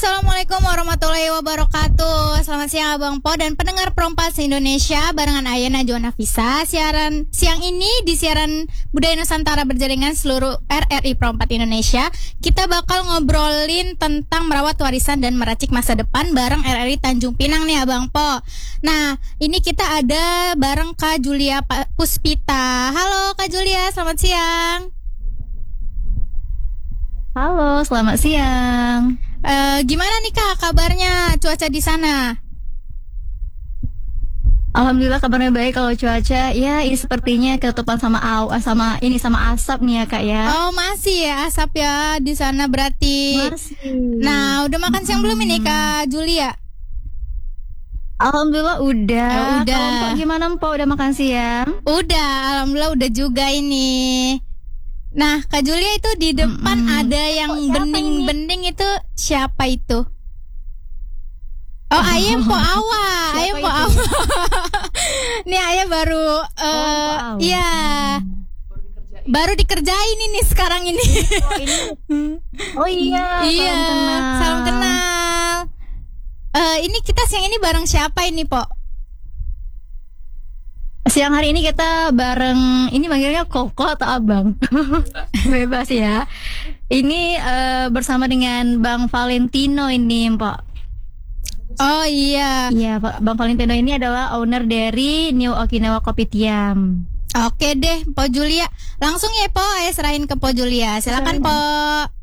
Assalamualaikum warahmatullahi wabarakatuh. Selamat siang Abang Po dan pendengar Prompas Indonesia. Barengan Aya Najwa Nafisa. Siaran siang ini di siaran Budaya Nusantara berjaringan seluruh RRI Prompat Indonesia. Kita bakal ngobrolin tentang merawat warisan dan meracik masa depan bareng RRI Tanjung Pinang nih Abang Po. Nah, ini kita ada bareng Kak Julia Puspita. Halo Kak Julia, selamat siang. Halo, selamat siang. Gimana nih Kak kabarnya, cuaca di sana? Alhamdulillah kabarnya baik. Kalau cuaca ya ini sepertinya ketutupan sama asap nih ya Kak ya. Oh masih ya asap ya di sana berarti. Masih. Nah udah makan siang belum ini Kak Julia? Alhamdulillah udah. Udah. Kalau Mpok gimana Mpok, udah makan siang? Udah, alhamdulillah udah juga ini. Nah Kak Julia itu di depan ada yang bening-bening itu siapa itu? Oh ayam Po Awa. Ayam Po Awa. Nih ayah baru iya. Baru dikerjain ini sekarang ini. Oh iya. Iya, salam kenal. Ini kita siang ini bareng siapa ini Po? Siang hari ini kita bareng, ini manggilnya Koko atau Abang? Bebas ya. Ini bersama dengan Bang Valentino ini, Mpok. Oh iya. Iya, Bang Valentino ini adalah owner dari New Okinawa Kopitiam. Oke deh, Po Julia. Langsung ya Po, serahin ke Po Julia. Silakan Po.